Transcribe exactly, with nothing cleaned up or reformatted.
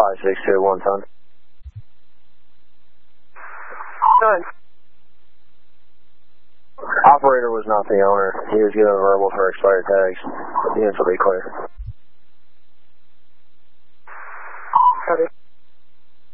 five six two one ton. Good. Operator was not the owner. He was given a verbal for expired tags. The units will be clear.